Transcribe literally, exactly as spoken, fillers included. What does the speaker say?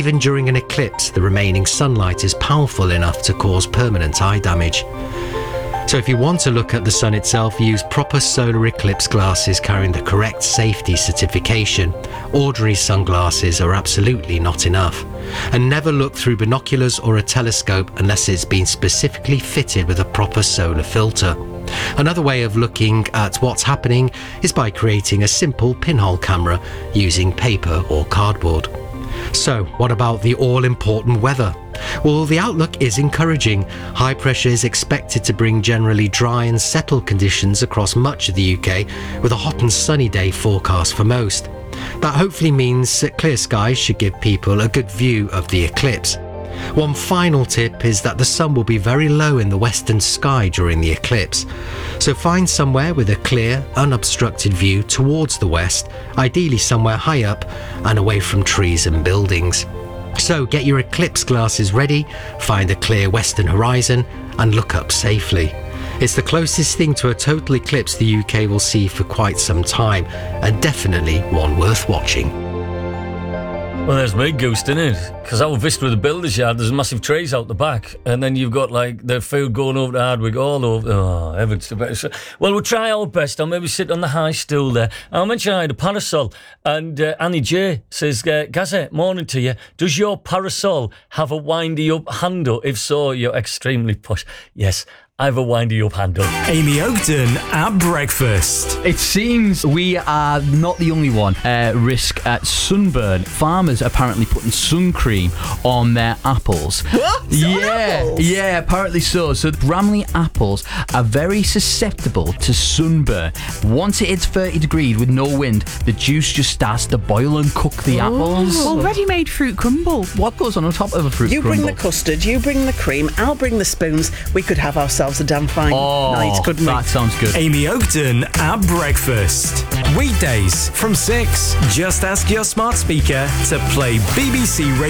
Even during an eclipse, the remaining sunlight is powerful enough to cause permanent eye damage. So if you want to look at the sun itself, use proper solar eclipse glasses carrying the correct safety certification. Ordinary sunglasses are absolutely not enough. And never look through binoculars or a telescope unless it's been specifically fitted with a proper solar filter. Another way of looking at what's happening is by creating a simple pinhole camera using paper or cardboard. So, what about the all-important weather? Well, the outlook is encouraging. High pressure is expected to bring generally dry and settled conditions across much of the U K, with a hot and sunny day forecast for most. That hopefully means that clear skies should give people a good view of the eclipse. One final tip is that the sun will be very low in the western sky during the eclipse. So find somewhere with a clear, unobstructed view towards the west, ideally somewhere high up and away from trees and buildings. So get your eclipse glasses ready, find a clear western horizon and look up safely. It's the closest thing to a total eclipse the U K will see for quite some time, and definitely one worth watching. Well, there's me goosed, isn't it? Because out Vista with the builder's yard, there's massive trees out the back, and then you've got like the field going over to Hardwick, all over. Oh, heavens to better. Well, we'll try our best. I'll maybe sit on the high stool there. I'll mention I had a parasol, and uh, Annie J says, uh, Gazette, morning to you. Does your parasol have a windy up handle? If so, you're extremely posh. Yes, I have a windy up handle. Amy Oakden at breakfast. It seems we are not the only one at risk at sunburn. Farmers apparently putting sun cream on their apples. What? Yeah, apples? yeah, apparently so. So Bramley apples are very susceptible to sunburn. Once it hits thirty degrees with no wind, the juice just starts to boil and cook the Oh. apples. Well, ready-made fruit crumble. What goes on on top of a fruit You crumble? bring the custard, you bring the cream, I'll bring the spoons. We could have ourselves a damn fine Oh, night, couldn't we? that sounds good. Amy Oakden at breakfast. Weekdays from six. Just ask your smart speaker to play B B C Radio.